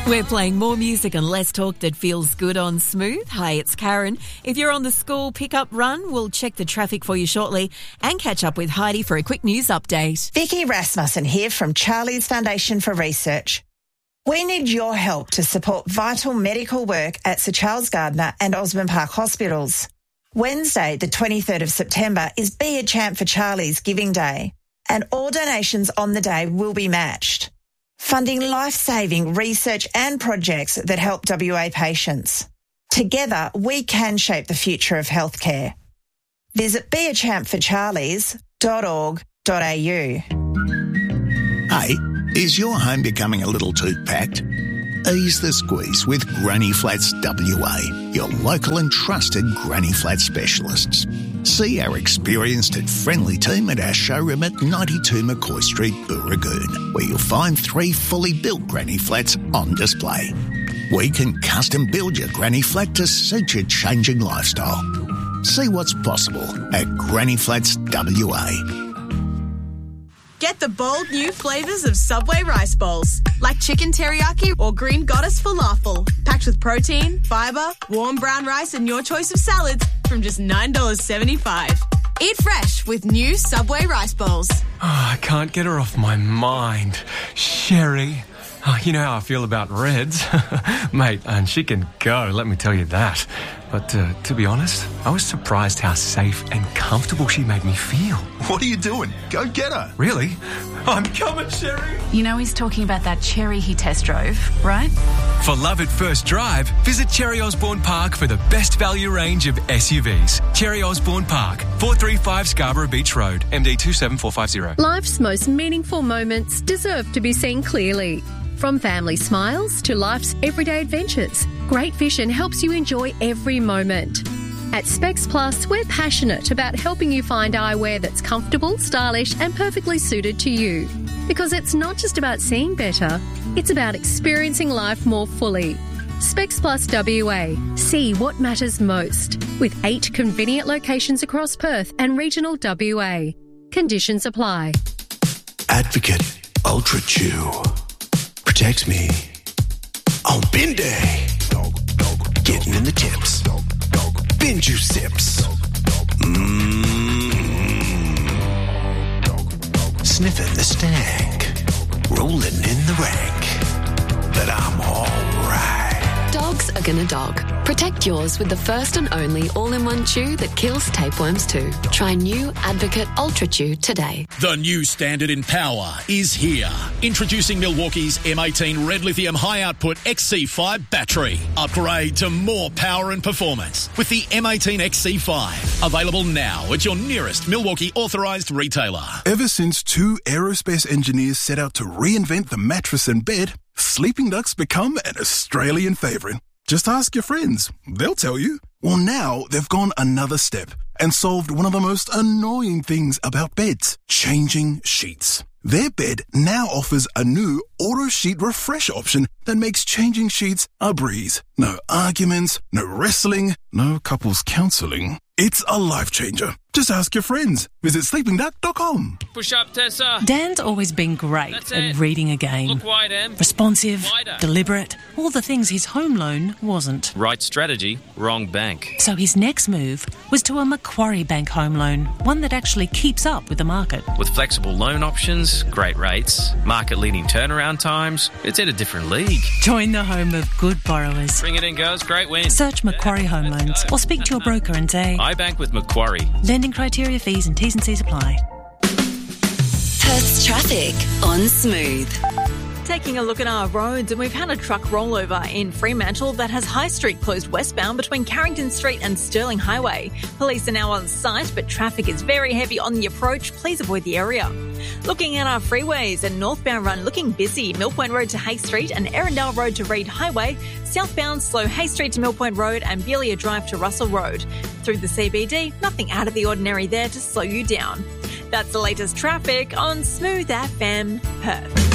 We're playing more music and less talk that feels good on Smooth. Hi, it's Karen. If you're on the school pickup run, we'll check the traffic for you shortly and catch up with Heidi for a quick news update. Vicky Rasmussen here from Charlie's Foundation for Research. We need your help to support vital medical work at Sir Charles Gardner and Osborne Park hospitals. Wednesday, the 23rd of September, is Be a Champ for Charlie's Giving Day, and all donations on the day will be matched, funding life-saving research and projects that help WA patients. Together, we can shape the future of healthcare. Visit beachampforcharlies.org.au. Hey, is your home becoming a little too packed? Ease the squeeze with Granny Flats WA, your local and trusted Granny Flat specialists. See our experienced and friendly team at our showroom at 92 McCoy Street, Booragoon, where you'll find 3 fully built Granny Flats on display. We can custom build your Granny Flat to suit your changing lifestyle. See what's possible at Granny Flats WA. Get the bold new flavours of Subway rice bowls, like chicken teriyaki or green goddess falafel, packed with protein, fibre, warm brown rice and your choice of salads from just $9.75. Eat fresh with new Subway rice bowls. Oh, I can't get her off my mind. Sherry. Oh, you know how I feel about Reds. Mate, and she can go, let me tell you that. But to be honest, I was surprised how safe and comfortable she made me feel. What are you doing? Go get her. Really? I'm coming, Sherry. You know he's talking about that Cherry he test drove, right? For love at first drive, visit Cherry Osborne Park for the best value range of SUVs. Cherry Osborne Park, 435 Scarborough Beach Road, MD 27450. Life's most meaningful moments deserve to be seen clearly. From family smiles to life's everyday adventures, Great Vision helps you enjoy every moment. At Specs Plus, we're passionate about helping you find eyewear that's comfortable, stylish and perfectly suited to you. Because it's not just about seeing better, it's about experiencing life more fully. Specs Plus WA. See what matters most. With 8 convenient locations across Perth and regional WA. Conditions apply. Advocate Ultra Chew protects me on bin day. Getting in the tips. Bin juice sips. Sniffing the stank. Rolling in the rank. But I'm alright. Dogs are gonna dog. Protect yours with the first and only all-in-one chew that kills tapeworms too. Try new Advocate Ultra Chew today. The new standard in power is here. Introducing Milwaukee's M18 Red Lithium High Output XC5 battery. Upgrade to more power and performance with the M18 XC5. Available now at your nearest Milwaukee authorised retailer. Ever since 2 aerospace engineers set out to reinvent the mattress and bed, sleeping ducks become an Australian favourite. Just ask your friends. They'll tell you. Well, now they've gone another step and solved one of the most annoying things about beds, changing sheets. Their bed now offers a new auto sheet refresh option that makes changing sheets a breeze. No arguments, no wrestling, no couples counselling. It's a life changer. Just ask your friends. Visit sleepingduck.com. Push up, Tessa. Dan's always been great at reading a game. Look wide, Em. Responsive, Wider. deliberate, all the things his home loan wasn't. Right strategy, wrong bank. So his next move was to a Macquarie Bank home loan, one that actually keeps up with the market. With flexible loan options, great rates, market-leading turnaround times, it's in a different league. Join the home of good borrowers. Bring it in, girls. Great win. Search Macquarie Home Loans or speak to your broker and say, I bank with Macquarie. Lending criteria, fees and T's and C's apply. Perth's traffic on Smooth. Taking a look at our roads, and we've had a truck rollover in Fremantle that has High Street closed westbound between Carrington Street and Stirling Highway. Police are now on site, but traffic is very heavy on the approach. Please avoid the area. Looking at our freeways, a northbound run looking busy. Mill Point Road to Hay Street and Erindale Road to Reed Highway. Southbound slow Hay Street to Mill Point Road and Beelia Drive to Russell Road. Through the CBD, nothing out of the ordinary there to slow you down. That's the latest traffic on Smooth FM Perth.